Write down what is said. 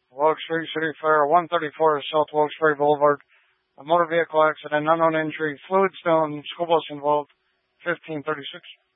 Wilkes-Barre City Fire, 134 South Wilkes-Barre Boulevard. A motor vehicle accident, unknown injury, fluid stone, school bus involved, 1536.